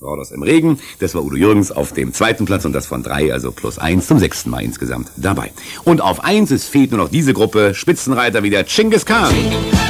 Brothers im Regen. Das war Udo Jürgens auf dem 2. Platz und das von 3, also +1 zum 6. Mal insgesamt dabei. Und auf 1, es fehlt nur noch diese Gruppe, Spitzenreiter wieder Genghis Khan.